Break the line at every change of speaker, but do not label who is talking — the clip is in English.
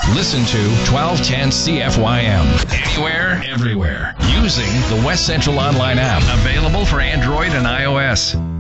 Listen to 1210 CFYM anywhere, everywhere, using the West Central Online app, available for Android and iOS.